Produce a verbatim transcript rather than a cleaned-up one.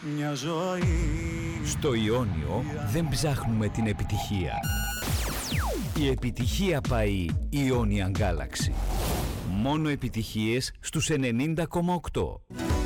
Μια ζωή. Στο Ιόνιο δεν ψάχνουμε την επιτυχία. Η επιτυχία πάει Ionian Galaxy. Μόνο επιτυχίες στους ενενήντα κόμμα οκτώ.